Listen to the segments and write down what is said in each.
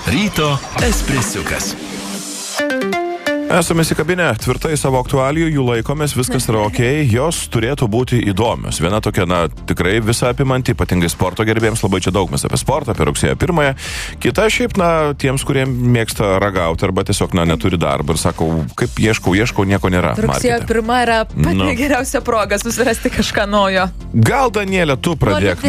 Ryto espresiukas. Esame įsikabinę tvirtai savo aktualijų, jų laikomės, viskas yra okei, jos turėtų būti įdomios. Viena tokia, tikrai visą apimanti, ypatingai sporto gerbėjams, labai čia daug mes apie sportą, apie rugsėjo 1. Kita šiaip, tiems, kurie mėgsta ragauti arba tiesiog, neturi darbą ir sako, kaip ieškau, nieko nėra. Rugsėjo 1 yra pati geriausia proga susirasti kažką naujo. Gal, Danielė, tu pradėk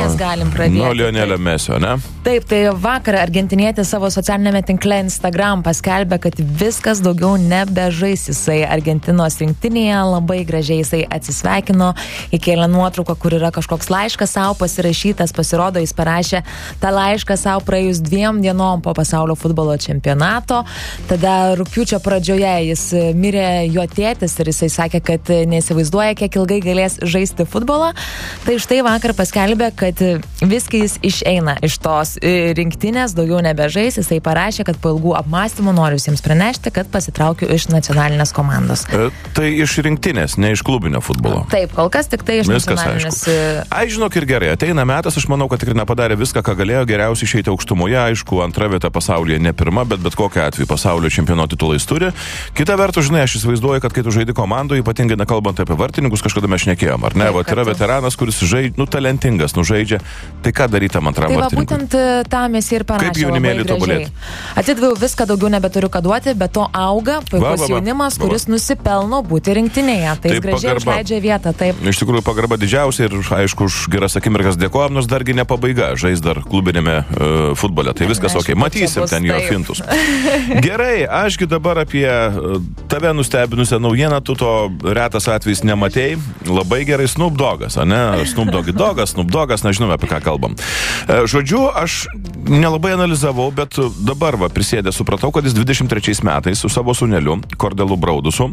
nuo Lionelio Mesio, ne? Taip, tai vakar argentinietis savo socialinėme tinkle Instagram paskelbė, kad viskas daugiau nebežais. Jisai Argentinos rinktinėje labai gražiai jisai atsisveikino, įkėlė nuotrauką, kur yra kažkoks laiškas savo pasirašytas, pasirodo, jis parašė tą laišką savo praėjus 2 dienom po pasaulio futbolo čempionato. Tada rugpjūčio pradžioje jis mirė jo tėtis ir jisai sakė, kad neįsivaizduoja, kiek ilgai galės žaisti futbolą. Tai štai vakar paskelbė, kad viskai jis išeina iš tos rinktinės, daugiau nebežais. Jisai parašė, kad po ilgų apmąstymų noriu jums pranešti, kad pasitraukiu iš nacionalinės komandos. Tai iš rinktinės, ne iš klubinio futbolo. Taip, kol kas tik tai iš nacionalinės. Ai, žinok, ir gerai, ateina metas, aš manau, kad tikrai nepadarė viską, ką galėjo, geriausiai išeiti aukštumoje, aišku, antra vieta pasaulyje ne pirma, bet kokiu atveju pasaulio čempiono titulais turi. Kita vertus, žinai, aš įsivaizduoju, kad kai tu žaidi komandoje, ypatingai nekalbant apie vartininkus, kažkada mes šnekėjom, ar ne? Vat yra veteranas, kuris žaidžia, talentingas, žaidžia. Tai ką daryti tam antram vartininkui? Tai būtent tą mes ir parašė. Kaip jaunimėlį tobulėti? Atidaviau viską, daugiau nebeturiu ką duoti, bet to auga puikus jaunimas, kuris nusipelno būti rinktinėje. Tai jis gražiai užleidžia vietą. Taip. Iš tikrųjų pagarba didžiausia ir aišku už geras akimirkas dėkojam, nors dargi ne pabaiga, žais dar klubinėme futbole. Tai viskas okei. Matysim ten jo fintus. Gerai, ašgi dabar apie tave nustebinusią naujieną, tu to retas atvejs nematėjai. Labai gerai Snoop Doggas, ne? Snoop Doggas, nežinome apie ką kalbam. Žodžiu, aš nelabai analizavau, bet dabar prisėdė supratau, kad jis 23 metais su savo sūneliu, Kordelu Braudusu,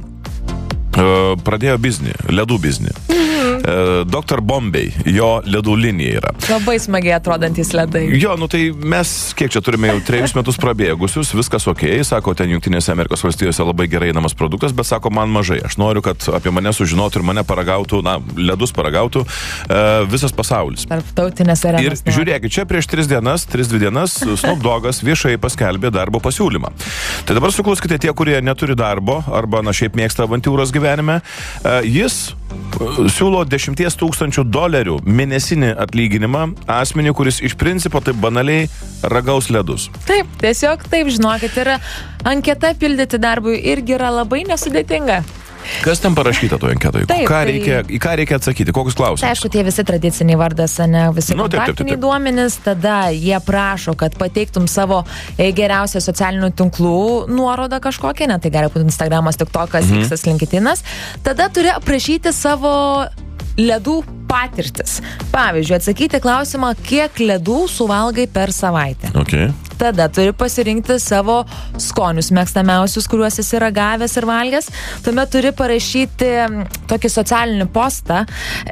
pradėjo ledų biznį. Dr. Bombay, jo ledų linija yra. Labai smagiai atrodantis ledai. Jo, tai mes, kiek čia turime jau 3 metus prabėgusius, viskas okei, sako, ten Jungtinėse Amerikos valstijose labai gerai einamas produktas, bet sako, man mažai. Aš noriu, kad apie mane sužinotų ir mane paragautų, ledus paragautų visas pasaulis. Tarptautinės arenos. Ir žiūrėkit, čia prieš 2 dienas Snoop Doggas viešai paskelbė darbo pasiūlymą. Tai dabar suklauskite tie, kurie neturi darbo arba šiaip mėgsta avantiūros gyvenime. Jis siūlo $10 000 mėnesinį atlyginimą asmeniui, kuris iš principo taip banaliai ragaus ledus. Taip, tiesiog taip, žinokit, ir anketa pildyti darbui irgi yra labai nesudėtinga. Kas ten parašyta toje anketoje? Į ką reikia atsakyti? Kokius klausimus? Tai aišku, tie visi tradiciniai vardas, ne, visi kontaktiniai duomenys, tada jie prašo, kad pateiktum savo geriausią socialinių tinklų nuorodą kažkokią, ne, tai gali būti Instagramas, TikTokas, X'as, LinkedInas. Tada turi aprašyti savo ledų patirtis. Pavyzdžiui, atsakyti klausimą, kiek ledų suvalgai per savaitę. Okay. Tada turi pasirinkti savo skonius mėgstamiausius, kuriuos esi ragavęs ir valgęs. Tuomet turi parašyti tokį socialinį postą,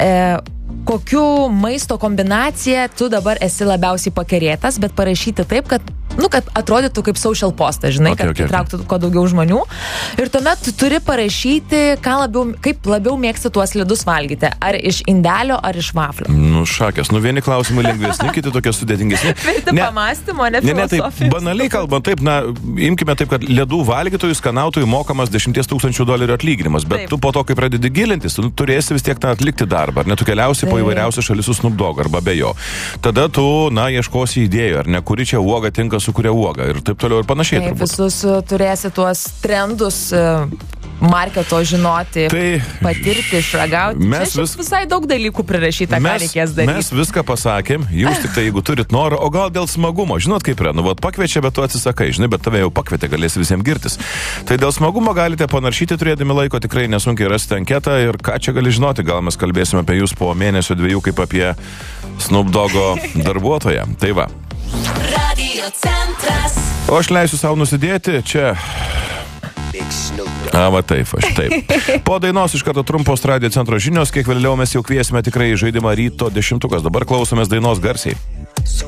kokiu maisto kombinacija tu dabar esi labiausiai pakerėtas, bet parašyti taip, kad atrodytų kaip social postą, žinai, kad įtrauktų kuo daugiau žmonių. Ir tuomet turi parašyti, kaip labiau mėgsti tuos ledus valgyti. Ar iš indelio, ar iš vaflio. Šakės, vieni klausimai lengvesni, kiti tokie sudėtingesni. Verti pamąstymo, ne filosofijos. Taip, banaliai kalbant, taip, imkime taip, kad ledų valgytojų, skanautojų mokamas $10 000 atlyginimas, bet tu po to, kai pradedi gilintis, tu turėsi vis tiek atlikti darbą, ar ne, tu keliausi po įvairiausias šalis su Snoop Dogg arba be jo. Tada tu, ieškosi idėjų, ar ne, kuri čia uoga tinka su kuria uoga ir taip toliau ir panašiai. Taip, visus turėsi tuos trendus marketo žinoti, patirti, išragauti. Čia visai daug dalykų prirašyta, ką reikės daryti. Mes viską pasakėm, jūs tik tai, jeigu turit norą, o gal dėl smagumo, žinot kaip yra, pakviečia, bet tu atsisakai, žinai, bet tave jau pakvietė, galėsi visiems girtis. Tai dėl smagumo galite panaršyti, turėdami laiko, tikrai nesunkiai rasti anketą ir ką čia gali žinoti, gal mes kalbėsime apie jūs po mėnesio 2 kaip apie Snoop Doggo darbuotoją. Tai va. O aš leisiu savo nusidėti, čia... Va taip. Po dainos iš karto trumpos Radio Centro žinios, kiek vėliau mes jau kviesime tikrai žaidimą Ryto 10. Dabar klausomės dainos garsiai.